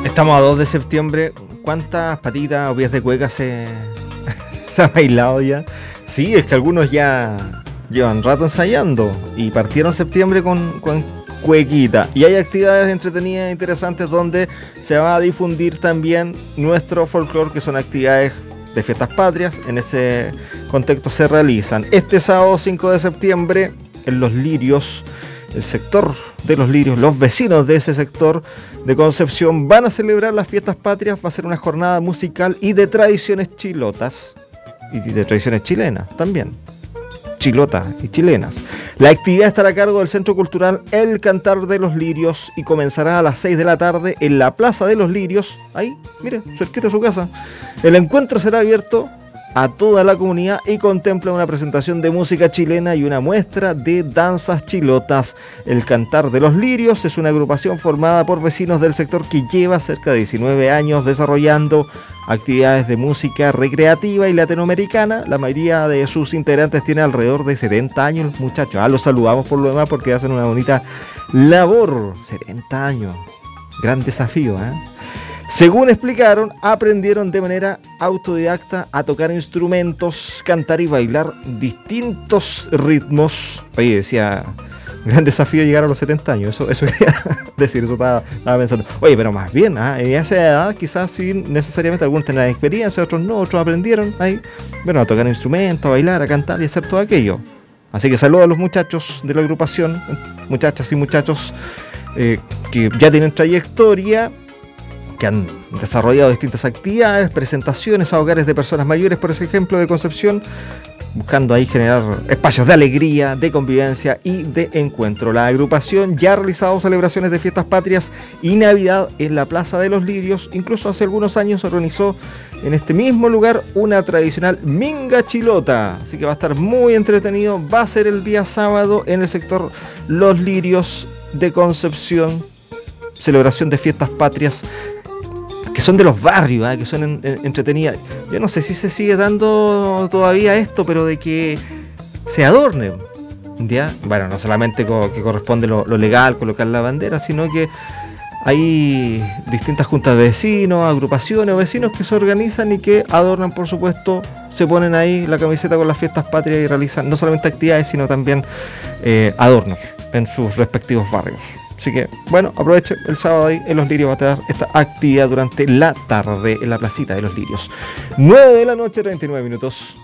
Estamos a 2 de septiembre. ¿Cuántas patitas o pies de cueca se ha bailado ya? Sí, es que algunos ya llevan rato ensayando y partieron septiembre con cuequita. Y hay actividades entretenidas e interesantes donde se va a difundir también nuestro folclore, que son actividades de fiestas patrias. En ese contexto se realizan este sábado 5 de septiembre en Los Lirios, el sector de Los Lirios, los vecinos de ese sector de Concepción van a celebrar las fiestas patrias. Va a ser una jornada musical y de tradiciones chilotas y de tradiciones chilenas también, chilotas y chilenas. La actividad estará a cargo del Centro Cultural El Cantar de los Lirios y comenzará a las 6 de la tarde en la Plaza de los Lirios, ahí, mire, cerquita de su casa. El encuentro será abierto a toda la comunidad y contempla una presentación de música chilena y una muestra de danzas chilotas. El Cantar de los Lirios es una agrupación formada por vecinos del sector que lleva cerca de 19 años desarrollando actividades de música recreativa y latinoamericana. La mayoría de sus integrantes tiene alrededor de 70 años, los muchachos. Los saludamos por lo demás porque hacen una bonita labor. 70 años, gran desafío, ¿eh? Según explicaron, aprendieron de manera autodidacta a tocar instrumentos, cantar y bailar distintos ritmos. Oye, decía, gran desafío llegar a los 70 años, eso quería decir, eso estaba pensando. Oye, pero más bien, en esa edad quizás sí necesariamente algunos tenían experiencia, otros no, otros aprendieron ahí, bueno, a tocar instrumentos, a bailar, a cantar y hacer todo aquello. Así que saludo a los muchachos de la agrupación, muchachas y muchachos que ya tienen trayectoria, que han desarrollado distintas actividades, presentaciones a hogares de personas mayores, por ejemplo, de Concepción, buscando ahí generar espacios de alegría, de convivencia y de encuentro. La agrupación ya ha realizado celebraciones de fiestas patrias y Navidad en la Plaza de los Lirios. Incluso hace algunos años organizó en este mismo lugar una tradicional minga chilota. Así que va a estar muy entretenido. Va a ser el día sábado en el sector Los Lirios de Concepción. Celebración de fiestas patrias que son de los barrios, que son entretenidas. Yo no sé si se sigue dando todavía esto, pero de que se adornen, ¿ya? Bueno, no solamente que corresponde lo legal, colocar la bandera, sino que hay distintas juntas de vecinos, agrupaciones o vecinos que se organizan y que adornan, por supuesto, se ponen ahí la camiseta con las fiestas patrias y realizan no solamente actividades, sino también adornos en sus respectivos barrios. Así que, bueno, aproveche el sábado ahí en Los Lirios, va a tener esta actividad durante la tarde en la placita de Los Lirios. 9 de la noche, 39 minutos.